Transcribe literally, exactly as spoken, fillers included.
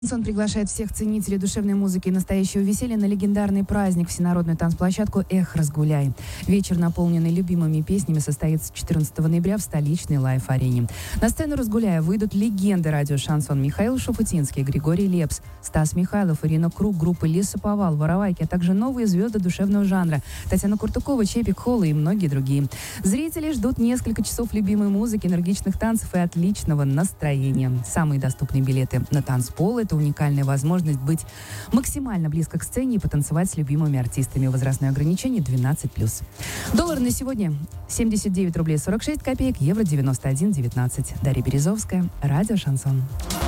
Шансон приглашает всех ценителей душевной музыки и настоящего веселья на легендарный праздник, всенародную танцплощадку «Эх, разгуляй». Вечер, наполненный любимыми песнями, состоится четырнадцатого ноября в столичной лайф-арене. На сцену «Разгуляя» выйдут легенды радио «Шансон» Михаил Шуфутинский, Григорий Лепс, Стас Михайлов, Ирина Круг, группы Лесоповал, Воровайки, а также новые звезды душевного жанра Татьяна Куртукова, Чепик Холла и многие другие. Зрители ждут несколько часов любимой музыки, энергичных танцев и отличного настроения. Самые доступные билеты на танцпол – это уникальная возможность быть максимально близко к сцене и потанцевать с любимыми артистами. Возрастное ограничение двенадцать плюс. Доллар на сегодня семьдесят девять рублей сорок шесть копеек, евро девяносто один девятнадцать. Дарья Березовская, радио «Шансон».